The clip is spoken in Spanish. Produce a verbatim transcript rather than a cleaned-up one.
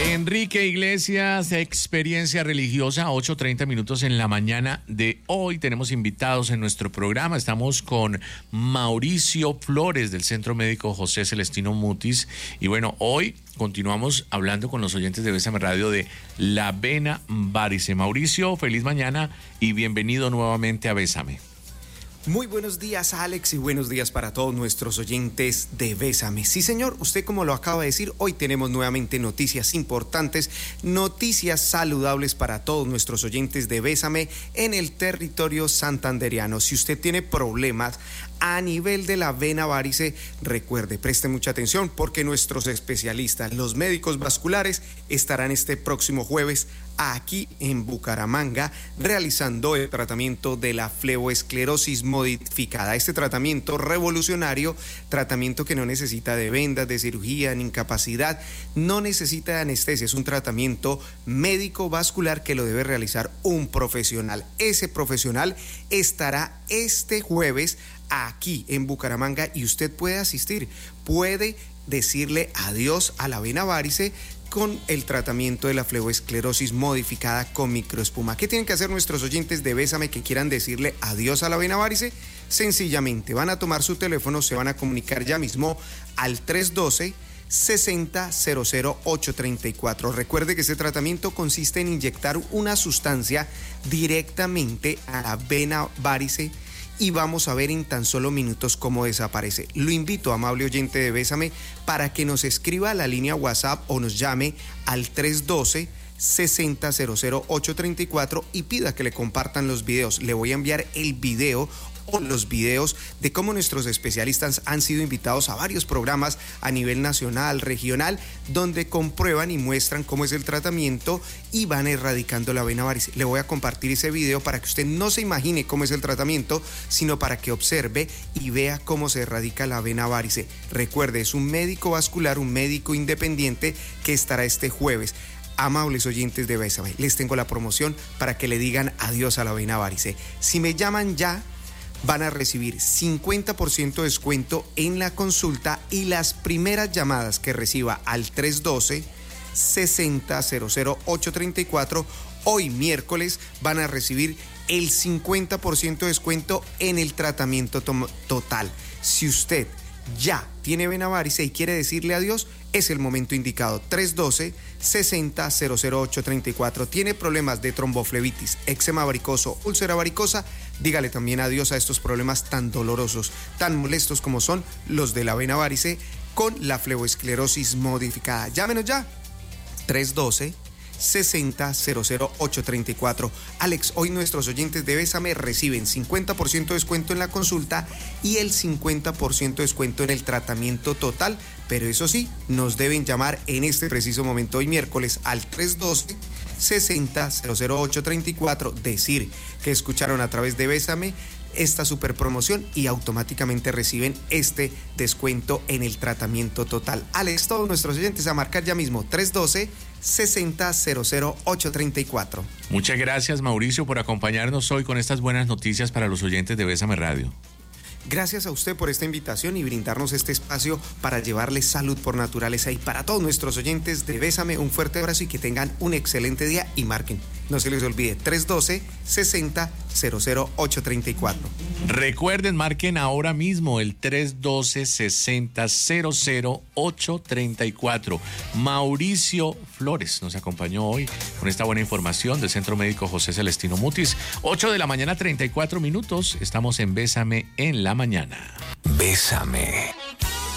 Enrique Iglesias, Experiencia Religiosa, ocho treinta minutos en la mañana de hoy. Tenemos invitados en nuestro programa. Estamos con Mauricio Flores del Centro Médico José Celestino Mutis. Y bueno, hoy continuamos hablando con los oyentes de Bésame Radio de la vena varice. Mauricio, feliz mañana y bienvenido nuevamente a Bésame. Muy buenos días, Alex, y buenos días para todos nuestros oyentes de Bésame. Sí, señor, usted como lo acaba de decir, hoy tenemos nuevamente noticias importantes, noticias saludables para todos nuestros oyentes de Bésame en el territorio santandereano. Si usted tiene problemas a nivel de la vena varice, recuerde, preste mucha atención porque nuestros especialistas, los médicos vasculares, estarán este próximo jueves aquí en Bucaramanga realizando el tratamiento de la fleboesclerosis modificada. Este tratamiento revolucionario, tratamiento que no necesita de vendas, de cirugía, ni incapacidad, no necesita de anestesia, es un tratamiento médico vascular que lo debe realizar un profesional. Ese profesional estará este jueves aquí en Bucaramanga y usted puede asistir, puede decirle adiós a la vena varice con el tratamiento de la fleboesclerosis modificada con microespuma. ¿Qué tienen que hacer nuestros oyentes de Bésame que quieran decirle adiós a la vena varice? Sencillamente van a tomar su teléfono, se van a comunicar ya mismo al tres uno dos, sesenta, cero cero ocho treinta y cuatro. Recuerde que este tratamiento consiste en inyectar una sustancia directamente a la vena varice y vamos a ver en tan solo minutos cómo desaparece. Lo invito, amable oyente de Bésame, para que nos escriba a la línea WhatsApp o nos llame al tres uno dos, sesenta, cero cero ocho treinta y cuatro y pida que le compartan los videos. Le voy a enviar el video o los videos de cómo nuestros especialistas han sido invitados a varios programas a nivel nacional, regional, donde comprueban y muestran cómo es el tratamiento y van erradicando la vena varice. Le voy a compartir ese video para que usted no se imagine cómo es el tratamiento, sino para que observe y vea cómo se erradica la vena varice. Recuerde, es un médico vascular, un médico independiente que estará este jueves. Amables oyentes de Bésame, les tengo la promoción para que le digan adiós a la vena varice. Si me llaman ya, van a recibir cincuenta por ciento de descuento en la consulta y las primeras llamadas que reciba al tres uno dos, sesenta, cero cero ocho treinta y cuatro hoy miércoles van a recibir el cincuenta por ciento de descuento en el tratamiento to- total. Si usted ya tiene vena varice y quiere decirle adiós, es el momento indicado. tres uno dos, sesenta, cero cero ocho treinta y cuatro. Tiene problemas de tromboflebitis, eczema varicoso, úlcera varicosa, dígale también adiós a estos problemas tan dolorosos, tan molestos como son los de la vena varice con la fleboesclerosis modificada. Llámenos ya, tres uno dos, sesenta, cero cero ocho treinta y cuatro. Alex, hoy nuestros oyentes de Bésame reciben cincuenta por ciento de descuento en la consulta y el cincuenta por ciento de descuento en el tratamiento total, pero eso sí, nos deben llamar en este preciso momento, hoy miércoles, al tres uno dos, sesenta, cero cero ocho treinta y cuatro, decir que escucharon a través de Bésame esta super promoción y automáticamente reciben este descuento en el tratamiento total. Alex, todos nuestros oyentes a marcar ya mismo, tres uno dos, sesenta, cero cero ocho treinta y cuatro. Muchas gracias, Mauricio, por acompañarnos hoy con estas buenas noticias para los oyentes de Bésame Radio. Gracias a usted por esta invitación y brindarnos este espacio para llevarles salud por naturaleza. Y para todos nuestros oyentes de Bésame, un fuerte abrazo y que tengan un excelente día y marquen. No se les olvide, tres uno dos, sesenta, cero cero ocho treinta y cuatro. Recuerden, marquen ahora mismo el tres uno dos, sesenta, cero cero ocho treinta y cuatro. Mauricio Flores nos acompañó hoy con esta buena información del Centro Médico José Celestino Mutis. ocho de la mañana, treinta y cuatro minutos. Estamos en Bésame en la mañana. Bésame.